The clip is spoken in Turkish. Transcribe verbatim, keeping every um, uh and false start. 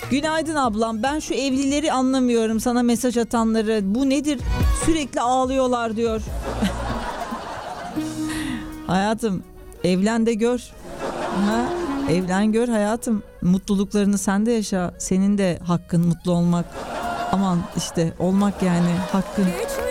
Günaydın ablam. Ben şu evlileri anlamıyorum, sana mesaj atanları. Bu nedir? Sürekli ağlıyorlar diyor. Hayatım, evlen de gör. Ha? Evlen gör hayatım. Mutluluklarını sen de yaşa. Senin de hakkın mutlu olmak. Aman işte olmak yani hakkın.